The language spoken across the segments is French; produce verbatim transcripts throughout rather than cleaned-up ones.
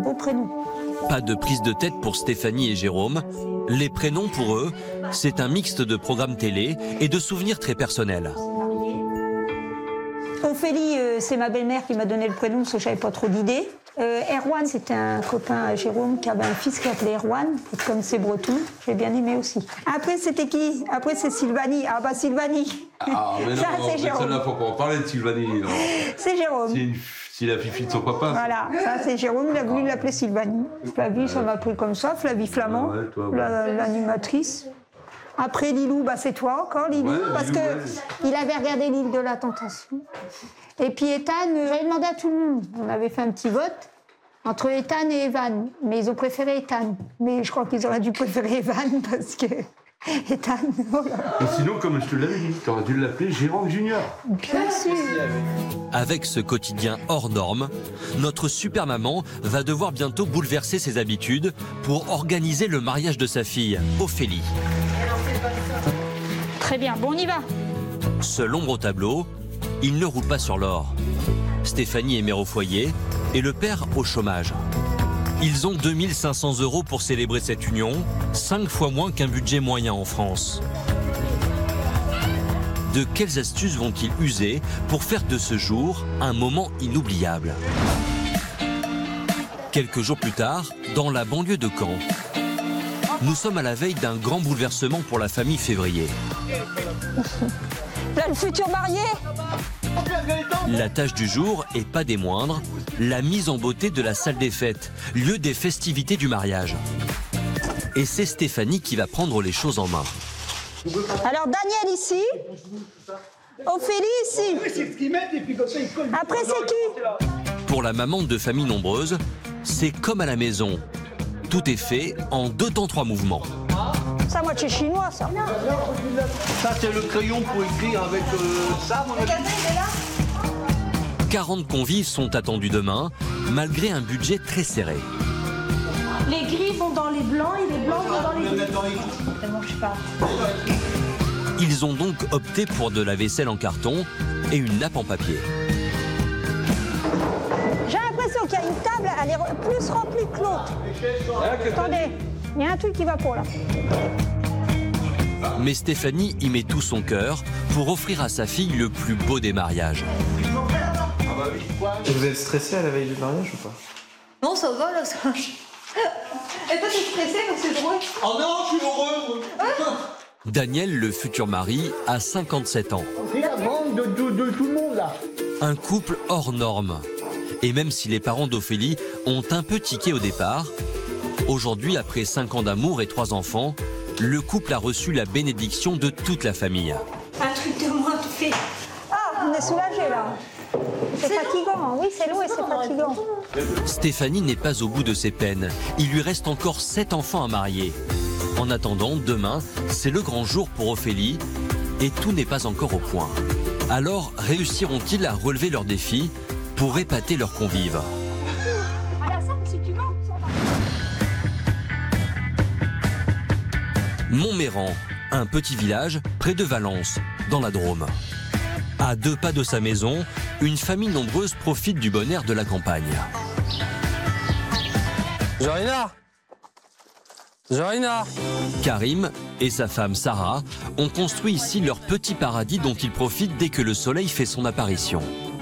beau prénom. Pas de prise de tête pour Stéphanie et Jérôme. Les prénoms pour eux, c'est un mixte de programmes télé et de souvenirs très personnels. Ophélie, euh, c'est ma belle-mère qui m'a donné le prénom parce que j'avais pas trop d'idées. Euh, Erwan, c'était un copain à Jérôme qui avait un fils qui s'appelait Erwan, et comme c'est breton, j'ai bien aimé aussi. Après, c'était qui? Après, c'est Sylvanie. Ah bah Sylvanie. Ah mais non, Ça, c'est Jérôme. celle-là, faut pas en parler de Sylvanie. C'est Jérôme. C'est une... c'est la fifi de son papa. Voilà, ça c'est Jérôme, il a voulu l'appeler Sylvanie. Flavie, ça m'a pris comme ça, Flavie Flamand, Ouais, toi, ouais. la- l'animatrice. Après Lilou, bah c'est toi encore Lilou, Ouais, parce Lilou, qu'il avait regardé l'île de la Tentation. Et puis Ethan, euh, j'avais demandé à tout le monde, on avait fait un petit vote entre Ethan et Evan, mais ils ont préféré Ethan. Mais je crois qu'ils auraient dû préférer Evan parce que Ethan, voilà. Et sinon, comme je te l'avais dit, t'aurais dû l'appeler Jérôme Junior. Bien sûr. Avec ce quotidien hors norme, notre super maman va devoir bientôt bouleverser ses habitudes pour organiser le mariage de sa fille, Ophélie. Très bien, bon on y va. Seul ombre au tableau, il ne roule pas sur l'or. Stéphanie est mère au foyer et le père au chômage. Ils ont deux mille cinq cents euros pour célébrer cette union, cinq fois moins qu'un budget moyen en France. De quelles astuces vont-ils user pour faire de ce jour un moment inoubliable? Quelques jours plus tard, dans la banlieue de Caen, nous sommes à la veille d'un grand bouleversement pour la famille Février. Là, le futur marié. La tâche du jour, et pas des moindres, la mise en beauté de la salle des fêtes, lieu des festivités du mariage. Et c'est Stéphanie qui va prendre les choses en main. Alors Daniel ici, Ophélie ici. Après c'est qui? Pour la maman de famille nombreuse, c'est comme à la maison. Tout est fait en deux temps trois mouvements. Ça, moi, c'est chinois, ça. Ça, c'est le crayon pour écrire avec euh, ça, mon ami. quarante convives sont attendus demain, malgré un budget très serré. Les gris vont dans les blancs et les blancs vont dans les gris. Tellement je sais pas. Ils ont donc opté pour de la vaisselle en carton et une nappe en papier. J'ai l'impression qu'il y a une table, elle est plus remplie que l'autre. Attendez, il y a un truc qui va pas, là. Mais Stéphanie y met tout son cœur pour offrir à sa fille le plus beau des mariages. Et vous êtes stressé à la veille du mariage ou pas? Non, ça va, là, ça. Et toi, t'es stressé, donc c'est drôle. Oh non, je suis heureux. Daniel, le futur mari, a cinquante-sept ans. C'est la grande de, de, de tout le monde, là. Un couple hors norme. Et même si les parents d'Ophélie ont un peu tiqué au départ, aujourd'hui, après cinq ans d'amour et trois enfants, le couple a reçu la bénédiction de toute la famille. Un truc de moins tout fait. Ah, on est soulagés, là. C'est fatigant, oui, c'est long et c'est fatigant. Stéphanie n'est pas au bout de ses peines. Il lui reste encore sept enfants à marier. En attendant, demain, c'est le grand jour pour Ophélie et tout n'est pas encore au point. Alors, réussiront-ils à relever leurs défis pour épater leurs convives? Montméran, un petit village près de Valence, dans la Drôme. À deux pas de sa maison, une famille nombreuse profite du bon air de la campagne. Jorina Jorina Karim et sa femme Sarah ont construit ici leur petit paradis dont ils profitent dès que le soleil fait son apparition.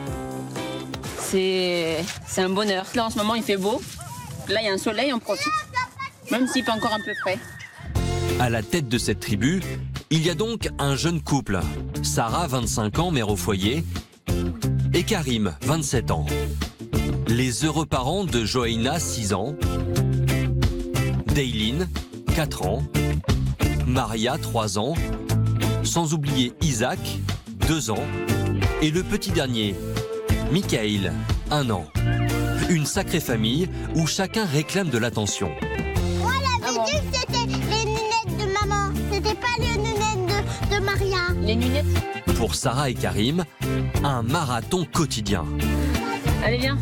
C'est c'est un bonheur. Là, en ce moment, il fait beau. Là, il y a un soleil, on profite. Même s'il fait encore un peu frais. À la tête de cette tribu, il y a donc un jeune couple. Sarah, vingt-cinq ans, mère au foyer, et Karim, vingt-sept ans. Les heureux parents de Joaina, six ans, Daylin, quatre ans, Maria, trois ans, sans oublier Isaac, deux ans, et le petit dernier, Michael, un an. Une sacrée famille où chacun réclame de l'attention. Moi, la Ah bon. vécu, c'était les lunettes de maman. C'était pas les lunettes de, de Maria. Les lunettes. Pour Sarah et Karim, un marathon quotidien. Allez, viens.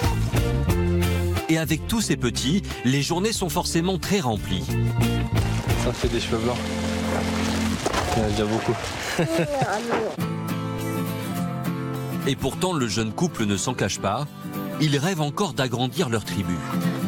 Et avec tous ces petits, les journées sont forcément très remplies. Ça fait des cheveux blancs. Il y en a déjà beaucoup. Et pourtant, le jeune couple ne s'en cache pas. Ils rêvent encore d'agrandir leur tribu.